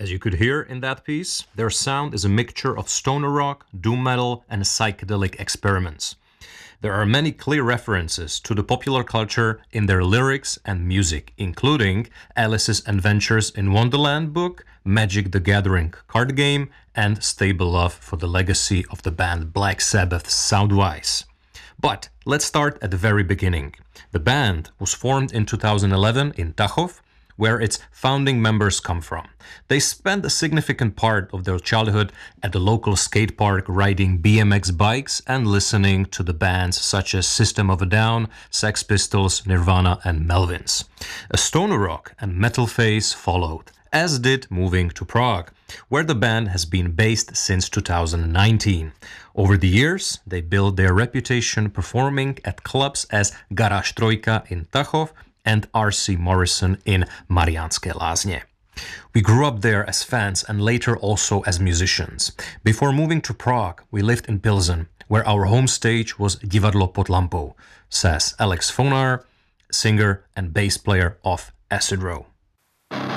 As you could hear in that piece, their sound is a mixture of stoner rock, doom metal, and psychedelic experiments. There are many clear references to the popular culture in their lyrics and music, including Alice's Adventures in Wonderland book, Magic the Gathering card game, and stable love for the legacy of the band Black Sabbath sound-wise. But let's start at the very beginning. The band was formed in 2011 in Tachov, where its founding members come from. They spent a significant part of their childhood at the local skate park riding BMX bikes and listening to the bands such as System of a Down, Sex Pistols, Nirvana, and Melvins. A stoner rock and metal phase followed, as did moving to Prague, where the band has been based since 2019. Over the years, they built their reputation performing at clubs as Garage Trojka in Tachov and R.C. Morrison in Mariánske Lázně. We grew up there as fans and later also as musicians. Before moving to Prague, we lived in Pilsen, where our home stage was Divadlo pod lampou, says Alex Fonar, singer and bass player of Acid Row.